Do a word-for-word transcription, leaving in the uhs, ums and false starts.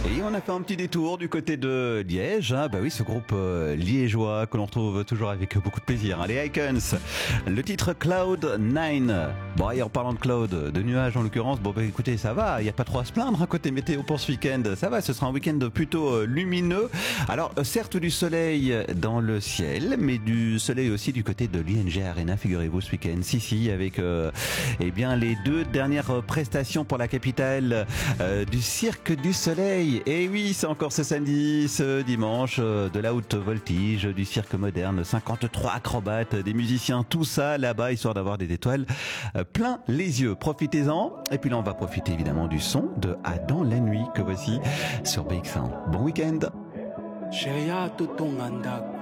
Et on a fait un petit détour du côté de Liège. Hein. Bah oui, ce groupe euh, liégeois que l'on retrouve toujours avec beaucoup de plaisir. Hein. Les Icons, le titre Cloud nine. Bon, et en parlant de cloud, de nuages en l'occurrence, bon bah écoutez, ça va, il n'y a pas trop à se plaindre. Hein, côté météo pour ce week-end, ça va, ce sera un week-end plutôt euh, lumineux. Alors, euh, certes du soleil dans le ciel, mais du soleil aussi du côté de l'I N G Arena, figurez-vous, ce week-end. Si, si, avec euh, eh bien les deux dernières prestations pour la capitale euh, du Cirque du Soleil. Et oui, c'est encore ce samedi, ce dimanche, euh, de la haute voltige, du cirque moderne, cinquante-trois acrobates, des musiciens, tout ça là-bas, histoire d'avoir des étoiles euh, plein les yeux. Profitez-en. Et puis là, on va profiter évidemment du son de Adam la nuit que voici sur B X un. Bon week-end. Sheria tutunganda